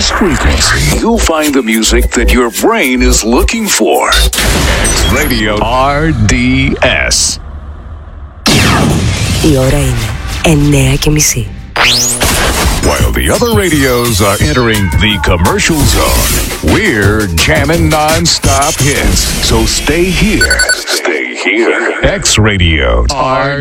this frequency, you'll find the music that your brain is looking for. X Radio RDS. Η ώρα είναι 9:30. While the other radios are entering the commercial zone, we're jamming non-stop hits. So stay here. Stay here. X Radio